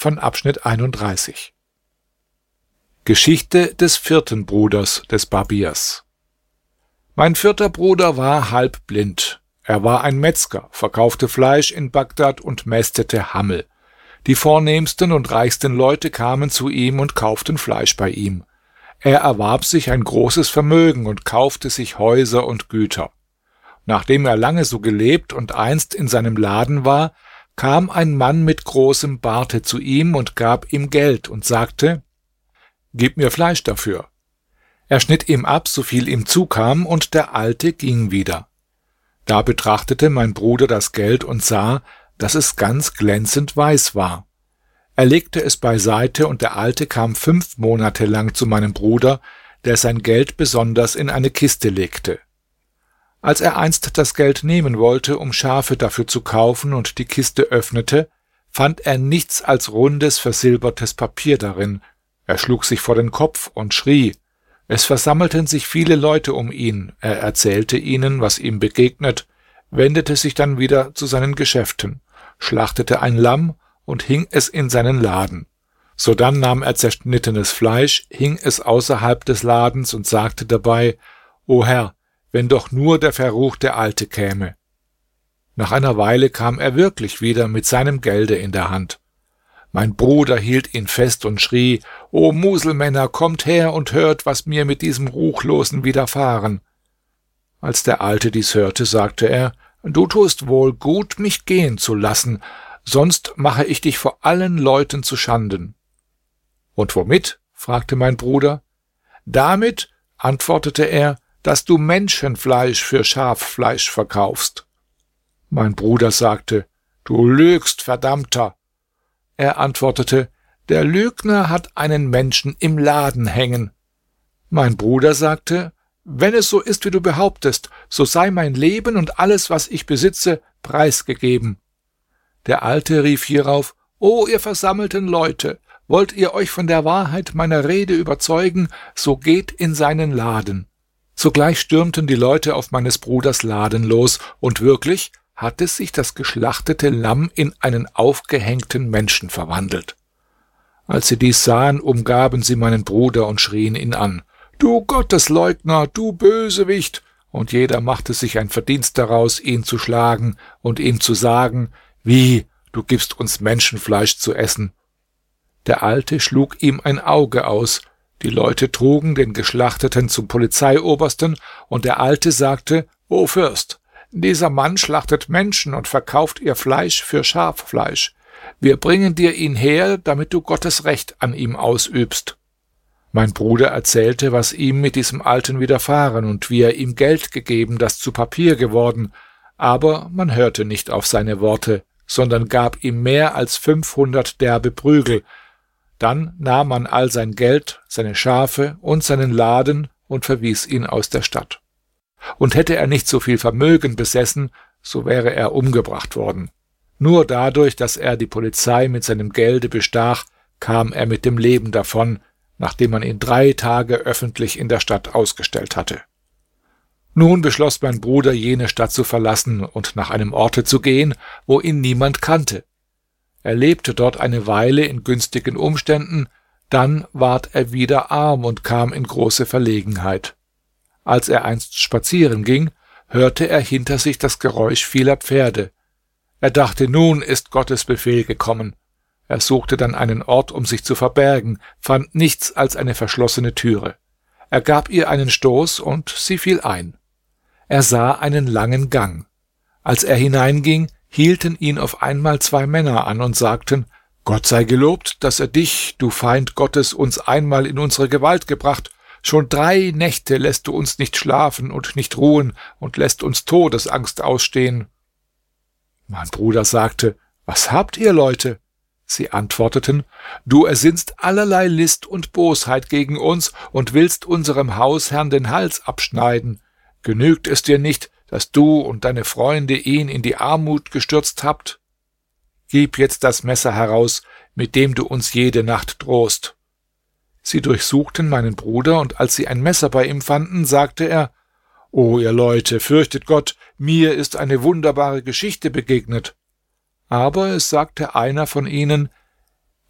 Geschichte des vierten Bruders des Barbiers. Mein vierter Bruder war halb blind. Er war ein Metzger, verkaufte Fleisch in Bagdad und mästete Hammel. Die vornehmsten und reichsten Leute kamen zu ihm und kauften Fleisch bei ihm. Er erwarb sich ein großes Vermögen und kaufte sich Häuser und Güter. Nachdem er lange so gelebt und einst in seinem Laden war, kam ein Mann mit großem Barte zu ihm und gab ihm Geld und sagte: »Gib mir Fleisch dafür.« Er schnitt ihm ab, so viel ihm zukam, und der Alte ging wieder. Da betrachtete mein Bruder das Geld und sah, dass es ganz glänzend weiß war. Er legte es beiseite, und der Alte kam 5 Monate lang zu meinem Bruder, der sein Geld besonders in eine Kiste legte. Als er einst das Geld nehmen wollte, um Schafe dafür zu kaufen, und die Kiste öffnete, fand er nichts als rundes, versilbertes Papier darin. Er schlug sich vor den Kopf und schrie. Es versammelten sich viele Leute um ihn. Er erzählte ihnen, was ihm begegnet, wendete sich dann wieder zu seinen Geschäften, schlachtete ein Lamm und hing es in seinen Laden. Sodann nahm er zerschnittenes Fleisch, hing es außerhalb des Ladens und sagte dabei: »O Herr, wenn doch nur der verruchte Alte käme.« Nach einer Weile kam er wirklich wieder mit seinem Gelde in der Hand. Mein Bruder hielt ihn fest und schrie: »O Muselmänner, kommt her und hört, was mir mit diesem Ruchlosen widerfahren.« Als der Alte dies hörte, sagte er: »Du tust wohl gut, mich gehen zu lassen, sonst mache ich dich vor allen Leuten zu Schanden.« »Und womit?« fragte mein Bruder. »Damit«, antwortete er, »dass du Menschenfleisch für Schaffleisch verkaufst.« Mein Bruder sagte: »Du lügst, Verdammter!« Er antwortete: »Der Lügner hat einen Menschen im Laden hängen.« Mein Bruder sagte: »Wenn es so ist, wie du behauptest, so sei mein Leben und alles, was ich besitze, preisgegeben.« Der Alte rief hierauf: »O ihr versammelten Leute, wollt ihr euch von der Wahrheit meiner Rede überzeugen, so geht in seinen Laden.« Sogleich stürmten die Leute auf meines Bruders Laden los, und wirklich hatte sich das geschlachtete Lamm in einen aufgehängten Menschen verwandelt. Als sie dies sahen, umgaben sie meinen Bruder und schrien ihn an: »Du Gottesleugner, du Bösewicht!« Und jeder machte sich ein Verdienst daraus, ihn zu schlagen und ihm zu sagen: »Wie, du gibst uns Menschenfleisch zu essen?« Der Alte schlug ihm ein Auge aus. Die Leute trugen den Geschlachteten zum Polizeiobersten, und der Alte sagte: »O Fürst, dieser Mann schlachtet Menschen und verkauft ihr Fleisch für Schaffleisch. Wir bringen dir ihn her, damit du Gottes Recht an ihm ausübst.« Mein Bruder erzählte, was ihm mit diesem Alten widerfahren und wie er ihm Geld gegeben, das zu Papier geworden, aber man hörte nicht auf seine Worte, sondern gab ihm mehr als 500 derbe Prügel. Dann nahm man all sein Geld, seine Schafe und seinen Laden und verwies ihn aus der Stadt. Und hätte er nicht so viel Vermögen besessen, so wäre er umgebracht worden. Nur dadurch, dass er die Polizei mit seinem Gelde bestach, kam er mit dem Leben davon, nachdem man ihn 3 Tage öffentlich in der Stadt ausgestellt hatte. Nun beschloss mein Bruder, jene Stadt zu verlassen und nach einem Orte zu gehen, wo ihn niemand kannte. Er lebte dort eine Weile in günstigen Umständen, dann ward er wieder arm und kam in große Verlegenheit. Als er einst spazieren ging, hörte er hinter sich das Geräusch vieler Pferde. Er dachte, nun ist Gottes Befehl gekommen. Er suchte dann einen Ort, um sich zu verbergen, fand nichts als eine verschlossene Türe. Er gab ihr einen Stoß, und sie fiel ein. Er sah einen langen Gang. Als er hineinging, hielten ihn auf einmal 2 Männer an und sagten: »Gott sei gelobt, dass er dich, du Feind Gottes, uns einmal in unsere Gewalt gebracht. Schon 3 Nächte lässt du uns nicht schlafen und nicht ruhen und lässt uns Todesangst ausstehen.« Mein Bruder sagte: »Was habt ihr, Leute?« Sie antworteten: »Du ersinnst allerlei List und Bosheit gegen uns und willst unserem Hausherrn den Hals abschneiden. Genügt es dir nicht, dass du und deine Freunde ihn in die Armut gestürzt habt? Gib jetzt das Messer heraus, mit dem du uns jede Nacht drohst.« Sie durchsuchten meinen Bruder, und als sie ein Messer bei ihm fanden, sagte er: »O ihr Leute, fürchtet Gott, mir ist eine wunderbare Geschichte begegnet.« Aber es sagte einer von ihnen: